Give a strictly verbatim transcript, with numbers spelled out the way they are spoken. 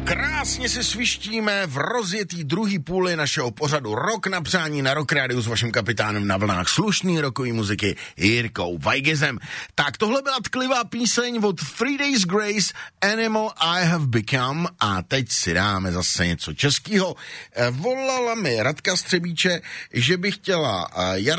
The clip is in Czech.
Krásně si svištíme v rozjetý druhý půli našeho pořadu Rok na přání na Rock Radio s vaším kapitánem na vlnách slušný rokový muziky Jirkou Weigezem. Tak tohle byla tklivá píseň od Three Days Grace, Animal I Have Become, a teď si dáme zase něco českýho. Volala mi Radka Střebíče, že by chtěla Jar